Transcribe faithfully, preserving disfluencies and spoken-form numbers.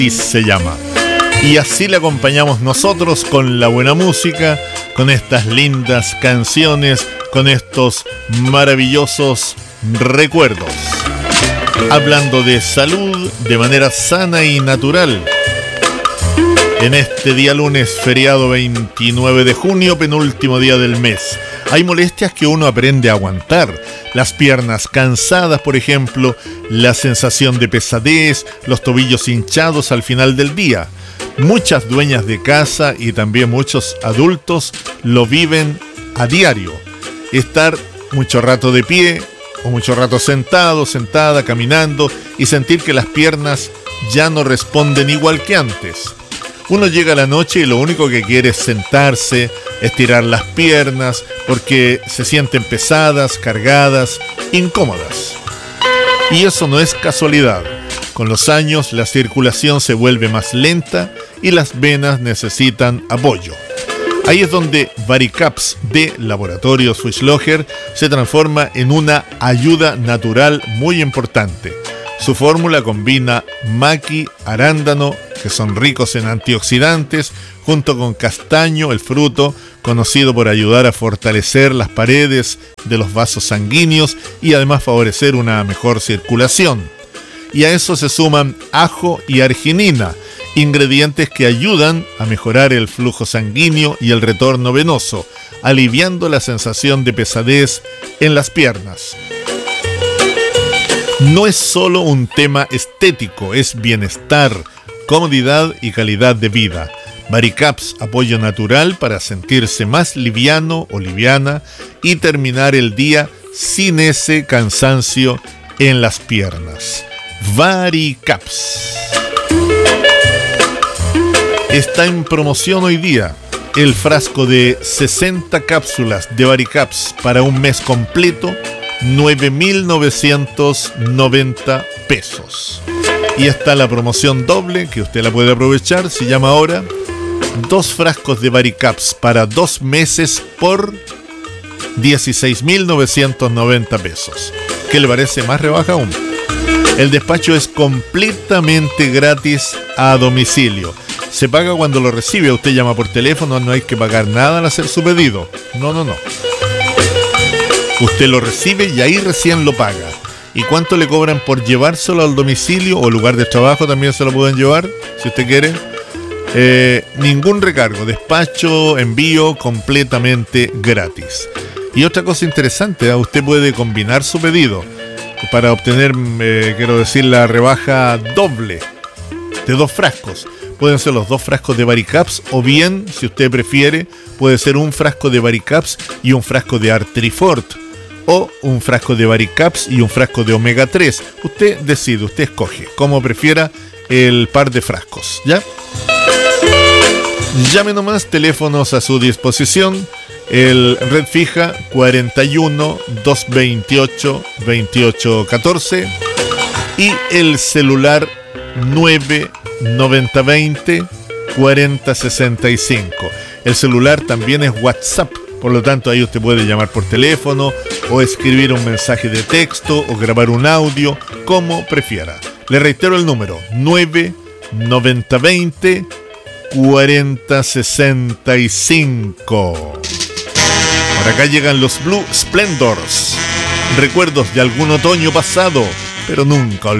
se llama. Y así le acompañamos nosotros con la buena música, con estas lindas canciones, con estos maravillosos recuerdos. Hablando de salud de manera sana y natural. En este día lunes, feriado veintinueve de junio, penúltimo día del mes. Hay molestias que uno aprende a aguantar. Las piernas cansadas, por ejemplo, la sensación de pesadez, los tobillos hinchados al final del día. Muchas dueñas de casa y también muchos adultos lo viven a diario. Estar mucho rato de pie o mucho rato sentado, sentada, caminando y sentir que las piernas ya no responden igual que antes. Uno llega a la noche y lo único que quiere es sentarse, estirar las piernas porque se sienten pesadas, cargadas, incómodas. Y eso no es casualidad. Con los años la circulación se vuelve más lenta y las venas necesitan apoyo. Ahí es donde Varicaps de Laboratorios Fischlocher se transforma en una ayuda natural muy importante. Su fórmula combina maqui, arándano, que son ricos en antioxidantes, junto con castaño, el fruto, conocido por ayudar a fortalecer las paredes de los vasos sanguíneos y además favorecer una mejor circulación. Y a eso se suman ajo y arginina, ingredientes que ayudan a mejorar el flujo sanguíneo y el retorno venoso, aliviando la sensación de pesadez en las piernas. No es solo un tema estético, es bienestar, comodidad y calidad de vida. Varicaps, apoyo natural para sentirse más liviano o liviana y terminar el día sin ese cansancio en las piernas. Varicaps. Está en promoción hoy día el frasco de sesenta cápsulas de Varicaps para un mes completo, nueve mil novecientos noventa pesos. Y está la promoción doble que usted la puede aprovechar si llama ahora. Dos frascos de Varicaps para dos meses por dieciséis mil novecientos noventa pesos. ¿Qué le parece? Más rebaja aún. El despacho es completamente gratis a domicilio. Se paga cuando lo recibe. Usted llama por teléfono, no hay que pagar nada al hacer su pedido. No, no, no. Usted lo recibe y ahí recién lo paga. ¿Y cuánto le cobran por llevárselo al domicilio o lugar de trabajo? También se lo pueden llevar, si usted quiere. Eh, ningún recargo, despacho, envío completamente gratis. Y otra cosa interesante, ¿eh? Usted puede combinar su pedido para obtener, eh, quiero decir, la rebaja doble de dos frascos. Pueden ser los dos frascos de Varicaps o bien, si usted prefiere, puede ser un frasco de Varicaps y un frasco de Artrifort. O un frasco de Varicaps y un frasco de omega tres. Usted decide, usted escoge, como prefiera el par de frascos, ¿ya? Llame nomás, teléfonos a su disposición. El red fija cuarenta y uno, doscientos veintiocho, veintiocho catorce y el celular nueve noventa veinte, cuarenta sesenta y cinco. El celular también es WhatsApp. Por lo tanto, ahí usted puede llamar por teléfono o escribir un mensaje de texto o grabar un audio, como prefiera. Le reitero el número, nueve noventa veinte, cuarenta sesenta y cinco. Por acá llegan los Blue Splendors. Recuerdos de algún otoño pasado, pero nunca olvidados.